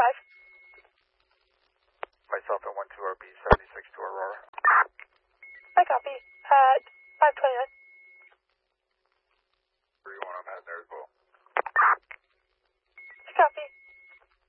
Myself at 12RB 76 to Aurora. I copy. At 529. 31, I'm heading there as well.